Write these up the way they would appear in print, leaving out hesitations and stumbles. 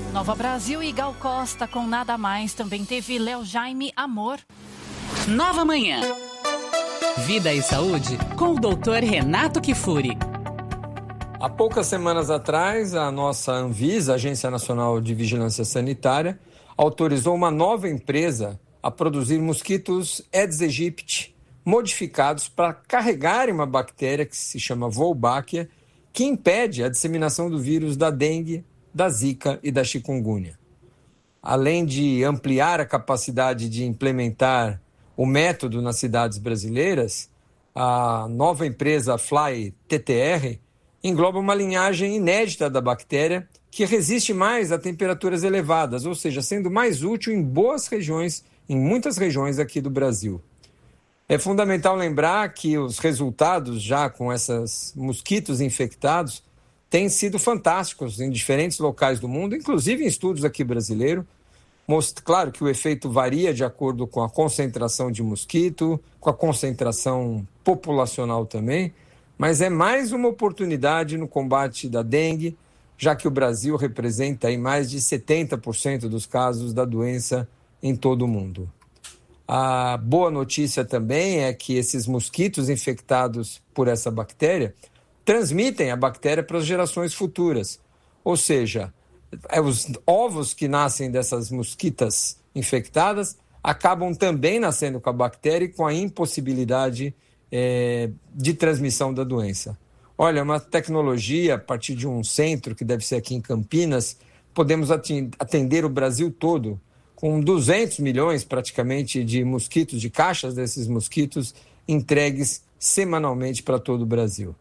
Nova Brasil e Gal Costa com Nada Mais. Também teve Léo Jaime, Amor. Nova Manhã. Vida e Saúde com o Dr. Renato Kifuri. Há poucas semanas atrás, a nossa Anvisa, Agência Nacional de Vigilância Sanitária, autorizou uma nova empresa a produzir mosquitos Aedes aegypti modificados para carregarem uma bactéria que se chama Wolbachia, que impede a disseminação do vírus da dengue, da zika e da chikungunya. Além de ampliar a capacidade de implementar o método nas cidades brasileiras, a nova empresa Fly TTR engloba uma linhagem inédita da bactéria que resiste mais a temperaturas elevadas, ou seja, sendo mais útil em muitas regiões aqui do Brasil. É fundamental lembrar que os resultados já com esses mosquitos infectados têm sido fantásticos em diferentes locais do mundo, inclusive em estudos aqui brasileiros. Claro que o efeito varia de acordo com a concentração de mosquito, com a concentração populacional também, mas é mais uma oportunidade no combate da dengue, já que o Brasil representa aí mais de 70% dos casos da doença em todo o mundo. A boa notícia também é que esses mosquitos infectados por essa bactéria transmitem a bactéria para as gerações futuras. Ou seja, os ovos que nascem dessas mosquitas infectadas acabam também nascendo com a bactéria e com a impossibilidade de transmissão da doença. Olha, uma tecnologia, a partir de um centro que deve ser aqui em Campinas, podemos atender o Brasil todo com 200 milhões praticamente de mosquitos, de caixas desses mosquitos entregues semanalmente para todo o Brasil.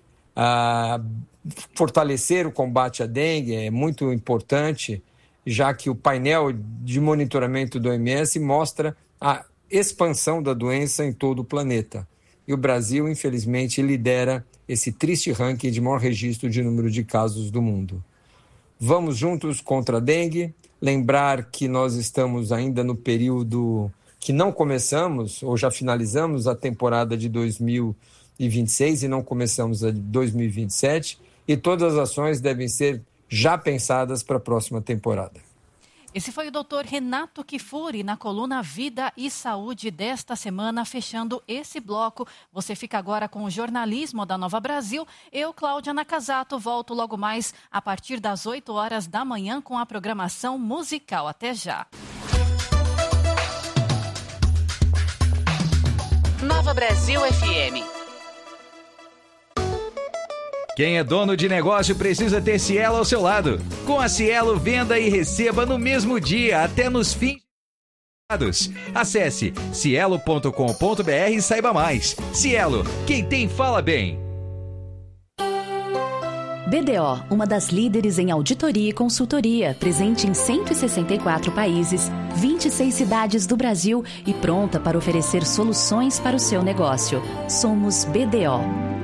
Fortalecer o combate à dengue é muito importante, já que o painel de monitoramento do OMS mostra a expansão da doença em todo o planeta. E o Brasil, infelizmente, lidera esse triste ranking de maior registro de número de casos do mundo. Vamos juntos contra a dengue. Lembrar que nós estamos ainda no período que não começamos, ou já finalizamos a temporada de 2026 e não começamos a de 2027, e todas as ações devem ser já pensadas para a próxima temporada. Esse foi o Dr. Renato Kifuri na coluna Vida e Saúde desta semana, fechando esse bloco. Você fica agora com o jornalismo da Nova Brasil. Eu, Cláudia Nakazato, volto logo mais a partir das 8 horas da manhã com a programação musical. Até já. Nova Brasil FM. Quem é dono de negócio precisa ter Cielo ao seu lado. Com a Cielo, venda e receba no mesmo dia, até nos fins. Acesse cielo.com.br e saiba mais. Cielo, quem tem fala bem. BDO, uma das líderes em auditoria e consultoria, presente em 164 países, 26 cidades do Brasil e pronta para oferecer soluções para o seu negócio. Somos BDO.